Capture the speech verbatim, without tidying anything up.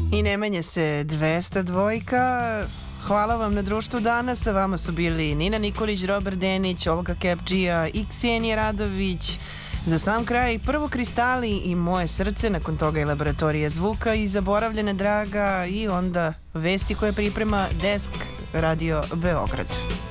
I ne menja se dvesta dvojka. Hvala vam na društvu danas. Sa vama su bili Nina Nikolić, Robert Denić, Olga Kepdžija i Ksenija Radović. Za sam kraj prvo Kristali i Moje srce, nakon toga i Laboratorija zvuka i Zaboravljena draga i onda vesti koje priprema Desk Radio Beograd.